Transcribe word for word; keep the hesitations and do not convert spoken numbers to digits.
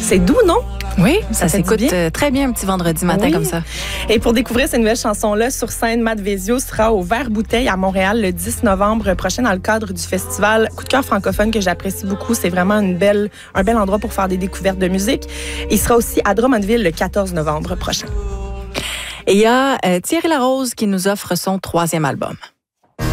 C'est doux, non? Oui, ça, Ça fait du s'écoute bien. euh, très bien un petit vendredi matin Oui. comme ça. Et pour découvrir ces nouvelles chansons-là sur scène, Matt Vezio sera au Vert Bouteille à Montréal le dix novembre prochain dans le cadre du festival Coup de cœur francophone que j'apprécie beaucoup. C'est vraiment une belle, un bel endroit pour faire des découvertes de musique. Il sera aussi à Drummondville le quatorze novembre prochain. Et il y a euh, Thierry Larose qui nous offre son troisième album.